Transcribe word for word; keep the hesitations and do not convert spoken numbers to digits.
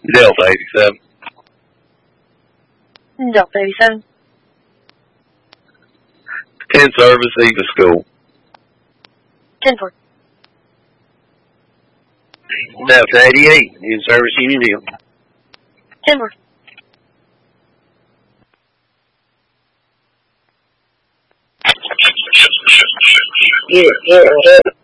Delta eighty-seven. Delta eighty-seven. ten service, Eva School. ten four. Delta eighty-eight, in service, Union. ten four. Yeah, yeah, yeah.